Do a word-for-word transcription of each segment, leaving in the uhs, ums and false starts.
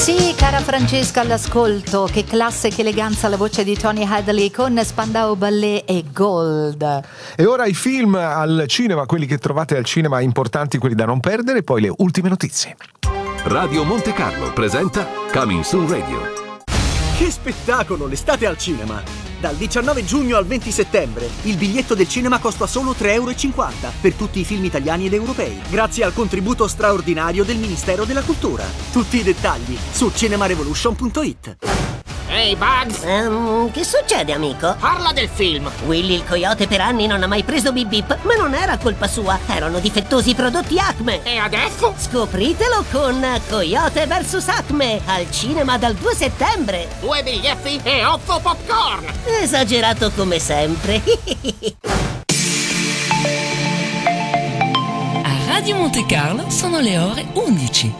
Sì, cara Francesca all'ascolto, che classe, che eleganza la voce di Tony Hadley con Spandau Ballet e Gold. E ora i film al cinema, quelli che trovate al cinema importanti, quelli da non perdere, poi le ultime notizie. Radio Monte Carlo presenta Coming Soon Radio. Che spettacolo, l'estate al cinema! Dal diciannove giugno al venti settembre il biglietto del cinema costa solo tre euro e cinquanta per tutti i film italiani ed europei, grazie al contributo straordinario del Ministero della Cultura. Tutti i dettagli su cinemarevolution punto it. Ehi, hey Bugs! Um, che succede, amico? Parla del film! Willy il coyote per anni non ha mai preso Bip Bip, ma non era colpa sua, erano difettosi i prodotti Acme. E adesso? Scopritelo con Coyote versus Acme, al cinema dal due settembre. Due biglietti e otto popcorn! Esagerato come sempre. A Radio Monte Carlo sono le ore undici.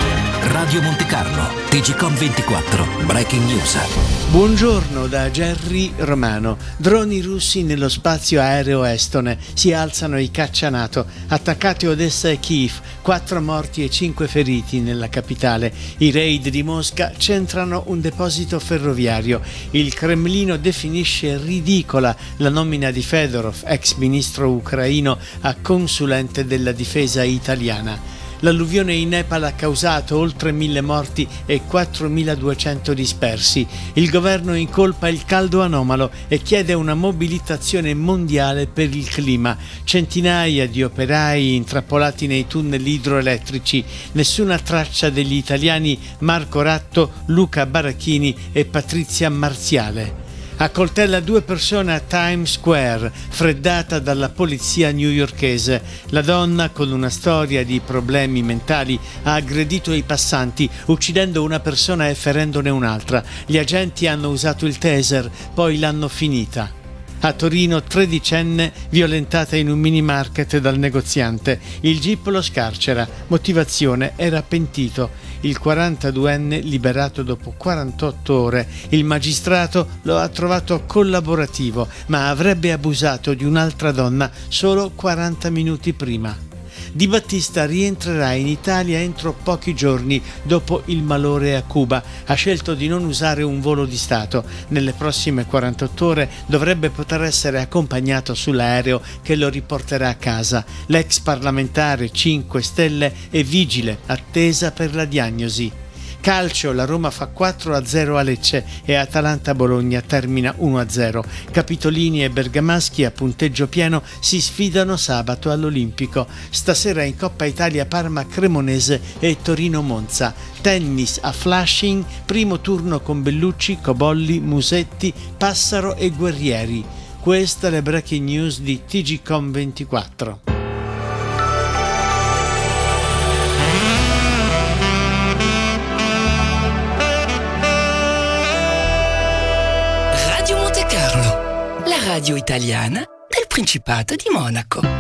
Radio Monte Carlo, T G Com ventiquattro, Breaking News. Buongiorno da Jerry Romano. Droni russi nello spazio aereo estone. Si alzano i caccia NATO. Attaccati Odessa e Kiev. Quattro morti e cinque feriti nella capitale. I raid di Mosca centrano un deposito ferroviario. Il Cremlino definisce ridicola la nomina di Fedorov, ex ministro ucraino, a consulente della difesa italiana. L'alluvione in Nepal ha causato oltre mille morti e quattromiladuecento dispersi. Il governo incolpa il caldo anomalo e chiede una mobilitazione mondiale per il clima. Centinaia di operai intrappolati nei tunnel idroelettrici. Nessuna traccia degli italiani Marco Ratto, Luca Barachini e Patrizia Marziale. Accoltella due persone a Times Square, freddata dalla polizia newyorkese. La donna, con una storia di problemi mentali, ha aggredito i passanti, uccidendo una persona e ferendone un'altra. Gli agenti hanno usato il taser, poi l'hanno finita. A Torino, tredicenne violentata in un mini market dal negoziante. Il gip lo scarcera. Motivazione: era pentito. Il quarantaduenne liberato dopo quarantotto ore. Il magistrato lo ha trovato collaborativo, ma avrebbe abusato di un'altra donna solo quaranta minuti prima. Di Battista rientrerà in Italia entro pochi giorni dopo il malore a Cuba. Ha scelto di non usare un volo di Stato. Nelle prossime quarantotto ore dovrebbe poter essere accompagnato sull'aereo che lo riporterà a casa. L'ex parlamentare cinque Stelle è vigile, attesa per la diagnosi. Calcio, la Roma fa quattro a zero a Lecce e Atalanta-Bologna termina uno a zero. Capitolini e bergamaschi a punteggio pieno si sfidano sabato all'Olimpico. Stasera in Coppa Italia Parma-Cremonese e Torino-Monza. Tennis a Flushing, primo turno con Bellucci, Cobolli, Musetti, Passaro e Guerrieri. Queste le breaking news di T G Com ventiquattro. Radio italiana del Principato di Monaco.